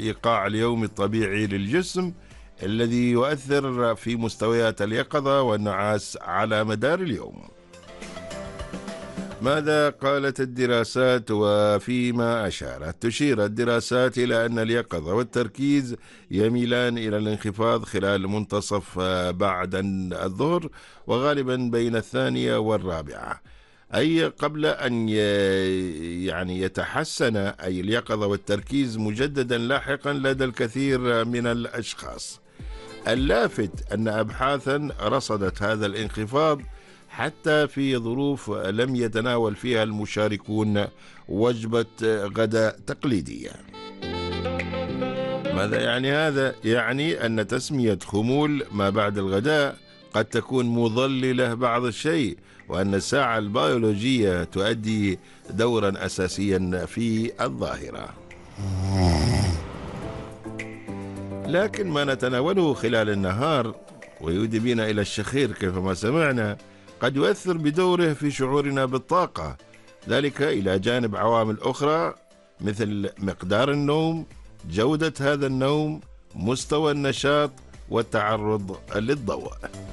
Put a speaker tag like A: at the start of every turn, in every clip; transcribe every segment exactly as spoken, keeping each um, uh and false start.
A: الإيقاع اليومي الطبيعي للجسم الذي يؤثر في مستويات اليقظة والنعاس على مدار اليوم. ماذا قالت الدراسات وفيما أشارت؟ تشير الدراسات إلى أن اليقظة والتركيز يميلان إلى الانخفاض خلال منتصف بعد الظهر، وغالبا بين الثانية والرابعة، أي قبل أن يعني يتحسن أي اليقظة والتركيز مجددا لاحقا لدى الكثير من الأشخاص. اللافت أن أبحاثا رصدت هذا الانخفاض حتى في ظروف لم يتناول فيها المشاركون وجبة غداء تقليدية. ماذا يعني هذا؟ يعني أن تسمية خمول ما بعد الغداء قد تكون مضللة بعض الشيء، وأن الساعة البيولوجية تؤدي دورا أساسيا في الظاهرة. لكن ما نتناوله خلال النهار ويؤدي بنا إلى الشخير كيفما سمعنا قد يؤثر بدوره في شعورنا بالطاقة، ذلك إلى جانب عوامل أخرى مثل مقدار النوم، جودة هذا النوم، مستوى النشاط والتعرض للضوء.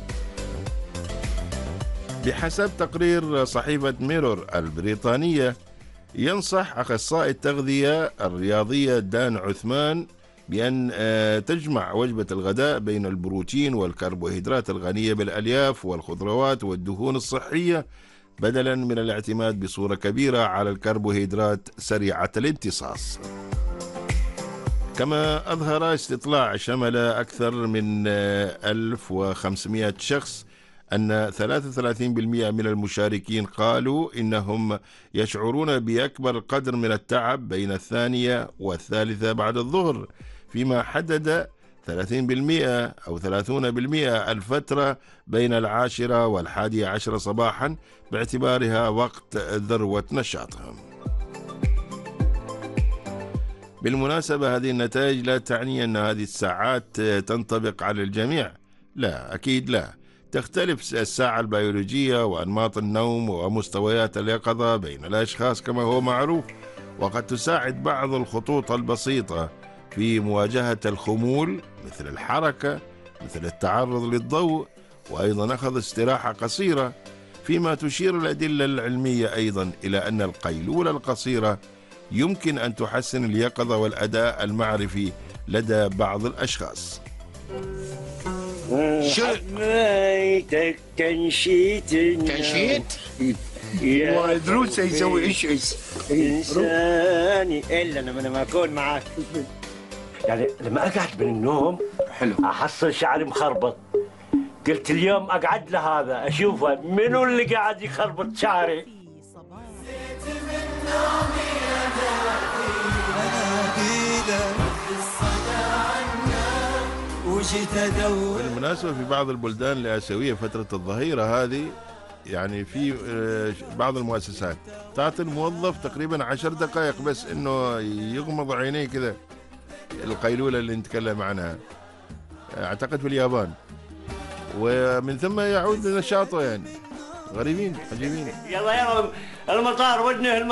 A: بحسب تقرير صحيفة ميرور البريطانية، ينصح أخصائي التغذية الرياضية دان عثمان بأن تجمع وجبة الغداء بين البروتين والكربوهيدرات الغنية بالألياف والخضروات والدهون الصحية، بدلا من الاعتماد بصورة كبيرة على الكربوهيدرات سريعة الامتصاص. كما أظهر استطلاع شمل أكثر من ألف وخمسمائة شخص أن ثلاثة وثلاثين بالمئة من المشاركين قالوا إنهم يشعرون بأكبر قدر من التعب بين الثانية والثالثة بعد الظهر، فيما حدد ثلاثين بالمئة أو ثلاثون بالمئة الفترة بين العاشرة والحادية عشر صباحا باعتبارها وقت ذروة نشاطهم. بالمناسبة هذه النتائج لا تعني أن هذه الساعات تنطبق على الجميع، لا أكيد لا. تختلف الساعة البيولوجية وأنماط النوم ومستويات اليقظة بين الأشخاص كما هو معروف، وقد تساعد بعض الخطوط البسيطة في مواجهة الخمول مثل الحركة، مثل التعرض للضوء، وأيضا أخذ استراحة قصيرة، فيما تشير الأدلة العلمية أيضا إلى أن القيلولة القصيرة يمكن أن تحسن اليقظة والأداء المعرفي لدى بعض الأشخاص.
B: حبيتك تنشيت
C: تنشيت؟
B: والدروس يسوي ايش ايش انساني الا لما ما اكون معك. يعني لما اقعد من النوم
C: حلو
B: احصل شعري مخربط، قلت اليوم اقعد لهذا اشوفه منو اللي قاعد يخربط شعري.
A: بالمناسبة في بعض البلدان الآسيوية فترة الظهيرة هذه يعني في بعض المؤسسات تعطي الموظف تقريبا عشر دقائق بس انه يغمض عينيه كذا، القيلولة اللي نتكلم عنها اعتقد في اليابان، ومن ثم يعود لنشاطه. يعني غريبين عجيبين.
B: يلا يلا المطار ودنه